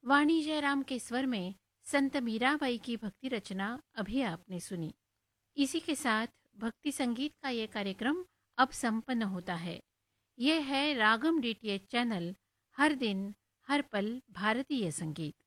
वाणी जयराम के स्वर में संत मीराबाई की भक्ति रचना अभी आपने सुनी। इसी के साथ भक्ति संगीत का ये कार्यक्रम अब संपन्न होता है। यह है रागम डीटीएच चैनल, हर दिन हर पल भारतीय संगीत।